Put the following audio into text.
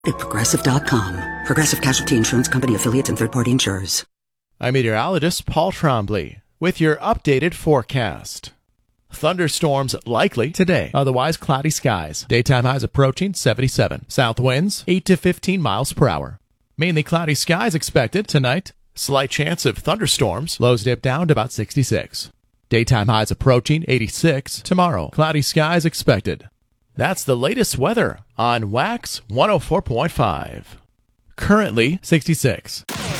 at Progressive.com. Progressive Casualty Insurance Company Affiliates and third-party insurers. I'm meteorologist Paul Trombley with your updated forecast. Thunderstorms likely today, otherwise cloudy skies. Daytime highs approaching 77. South winds 8 to 15 miles per hour. Mainly cloudy skies expected tonight. Slight chance of thunderstorms. Lows dip down to about 66. Daytime highs approaching 86 tomorrow. Cloudy skies expected. That's the latest weather on Wax 104.5. Currently 66.